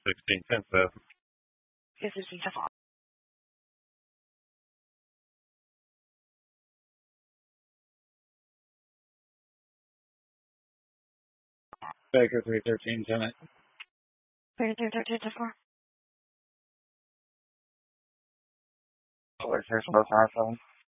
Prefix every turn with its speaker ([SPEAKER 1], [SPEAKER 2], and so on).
[SPEAKER 1] 16, 10-7.
[SPEAKER 2] 16, 10-4.
[SPEAKER 1] Baker 313, 10-8.
[SPEAKER 2] Baker 313, 10-4.
[SPEAKER 3] Alert 6, 5-7.